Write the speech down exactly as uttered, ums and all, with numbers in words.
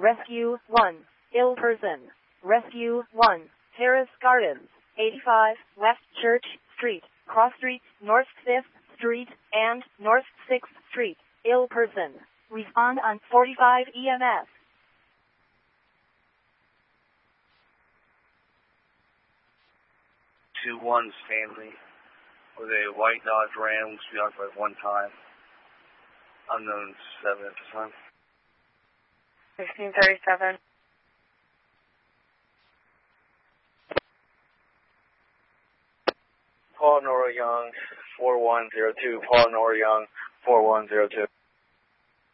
Rescue one. Ill person. Rescue one. Terrace Gardens. eighty-five West Church Street. Cross Street, North fifth Street, and North sixth Street. Ill person. Respond on forty-five E M S. Two one's family with a white Dodge Ram was be occupied one time. Unknown seven at the time. sixteen thirty-seven. Paul Nora Young, four one zero two. Paul Nora Young, four one zero two.